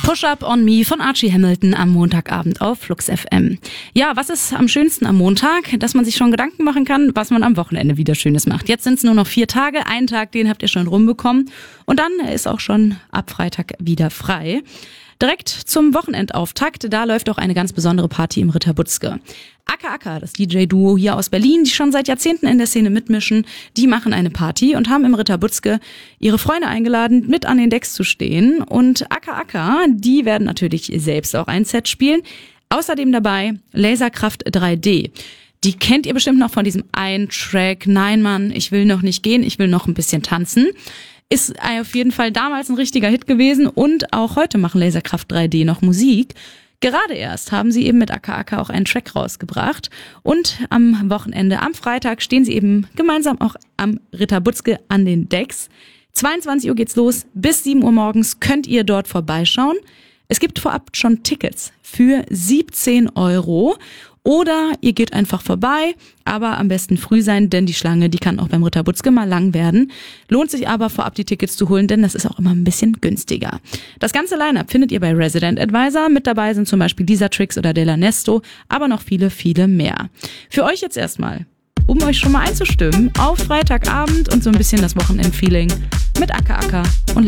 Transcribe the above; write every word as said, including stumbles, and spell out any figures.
Push Up on Me von Archie Hamilton am Montagabend auf Flux F M. Ja, was ist am schönsten am Montag? Dass man sich schon Gedanken machen kann, was man am Wochenende wieder Schönes macht. Jetzt sind es nur noch vier Tage, einen Tag, den habt ihr schon rumbekommen. Und dann ist auch schon ab Freitag wieder frei. Direkt zum Wochenendauftakt, da läuft auch eine ganz besondere Party im Ritter Butzke. Acker Acker, das D J-Duo hier aus Berlin, die schon seit Jahrzehnten in der Szene mitmischen, die machen eine Party und haben im Ritter Butzke ihre Freunde eingeladen, mit an den Decks zu stehen. Und Acker Acker, die werden natürlich selbst auch ein Set spielen. Außerdem dabei Laserkraft drei D. Die kennt ihr bestimmt noch von diesem einen Track, Nein Mann, ich will noch nicht gehen, ich will noch ein bisschen tanzen. Ist auf jeden Fall damals ein richtiger Hit gewesen und auch heute machen Laserkraft drei D noch Musik. Gerade erst haben sie eben mit Acker Acker auch einen Track rausgebracht und am Wochenende, am Freitag, stehen sie eben gemeinsam auch am Ritter Butzke an den Decks. zweiundzwanzig Uhr geht's los, bis sieben Uhr morgens könnt ihr dort vorbeischauen. Es gibt vorab schon Tickets für siebzehn Euro. Oder ihr geht einfach vorbei, aber am besten früh sein, denn die Schlange, die kann auch beim Ritter Butzke mal lang werden. Lohnt sich aber vorab die Tickets zu holen, denn das ist auch immer ein bisschen günstiger. Das ganze Line-Up findet ihr bei Resident Advisor. Mit dabei sind zum Beispiel Lisa Trix oder Della Nesto, aber noch viele, viele mehr. Für euch jetzt erstmal, um euch schon mal einzustimmen, auf Freitagabend und so ein bisschen das Wochenend-Feeling mit Acker Acker und